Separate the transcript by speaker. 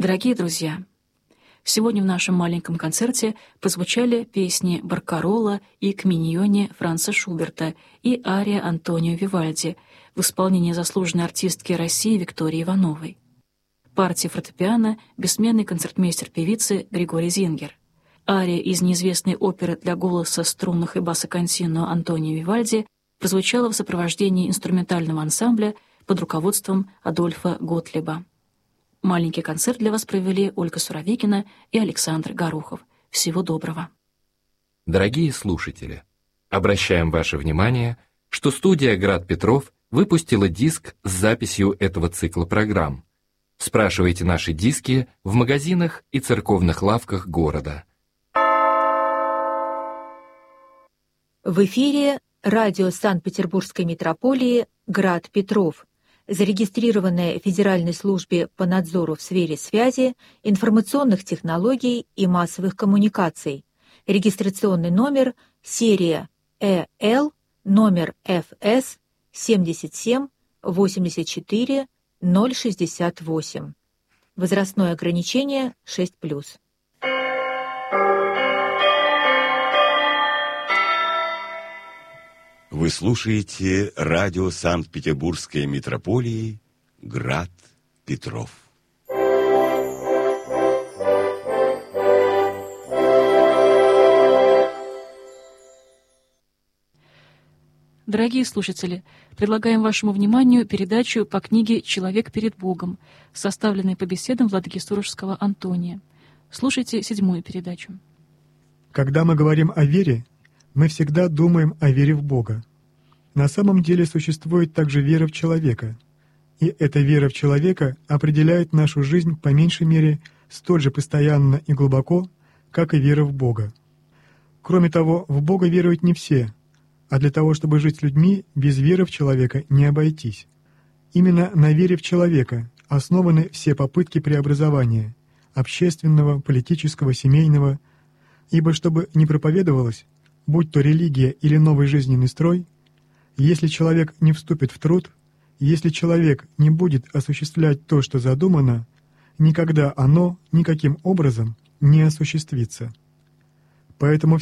Speaker 1: Дорогие друзья, сегодня в нашем маленьком концерте прозвучали песни Баркарола и «К миньоне» Франца Шуберта и ария Антонио Вивальди в исполнении заслуженной артистки России Виктории Ивановой. Партия фортепиано бессменный концертмейстер певицы Григорий Зингер. Ария из неизвестной оперы для голоса, струнных и бассо-контино Антонио Вивальди прозвучала в сопровождении инструментального ансамбля под руководством Адольфа Готлиба. Маленький концерт для вас провели Ольга Суровикина и Александр Горохов. Всего доброго.
Speaker 2: Дорогие слушатели, обращаем ваше внимание, что студия «Град Петров» выпустила диск с записью этого цикла программ. Спрашивайте наши диски в магазинах и церковных лавках города.
Speaker 3: В эфире радио Санкт-Петербургской митрополии «Град Петров», зарегистрированное в Федеральной службе по надзору в сфере связи, информационных технологий и массовых коммуникаций. Регистрационный номер серия ЭЛ, номер ФС 77 84 068. Возрастное ограничение 6+.
Speaker 4: Вы слушаете радио Санкт-Петербургской митрополии «Град Петров».
Speaker 1: Дорогие слушатели, предлагаем вашему вниманию передачу по книге «Человек перед Богом», составленной по беседам владыки Сурожского Антония. Слушайте 7-ю передачу.
Speaker 5: Когда мы говорим о вере, мы всегда думаем о вере в Бога. На самом деле существует также вера в человека, и эта вера в человека определяет нашу жизнь по меньшей мере столь же постоянно и глубоко, как и вера в Бога. Кроме того, в Бога веруют не все, а для того, чтобы жить с людьми, без веры в человека не обойтись. Именно на вере в человека основаны все попытки преобразования – общественного, политического, семейного, ибо чтобы не проповедовалось, будь то религия или новый жизненный строй, если человек не вступит в труд, если человек не будет осуществлять то, что задумано, никогда оно никаким образом не осуществится. Поэтому